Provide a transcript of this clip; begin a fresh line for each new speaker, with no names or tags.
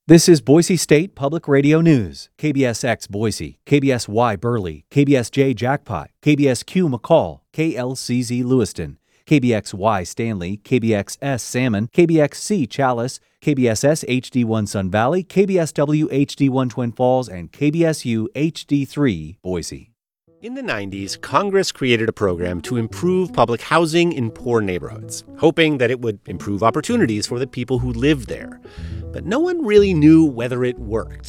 This is Boise State Public Radio News. KBSX Boise, KBSY Burley, KBSJ Jackpot, KBSQ McCall, KLCZ Lewiston, KBXY Stanley, KBXS Salmon, KBXC Chalice, KBSS HD1 Sun Valley, KBSW HD1 Twin Falls, and KBSU HD3 Boise.
In the 90s, Congress created a program to improve public housing in poor neighborhoods, hoping that it would improve opportunities for the people who lived there. But no one really knew whether it worked.